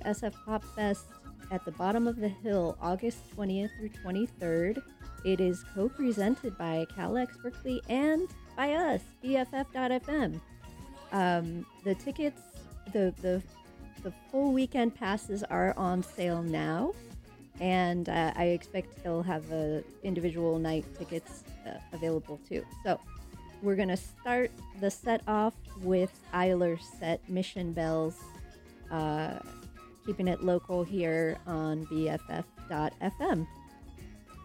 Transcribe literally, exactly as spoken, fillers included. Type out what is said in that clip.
S F Pop Fest at the Bottom of the Hill, August twentieth through twenty-third. It is co-presented by CalX Berkeley and by us, B F F dot F M. Um, the tickets, the, the, the full weekend passes are on sale now, and uh, I expect they'll have uh, individual night tickets uh, available too. So we're going to start the set off with Eiler's set, Mission Bells, uh, keeping it local here on B F F dot F M.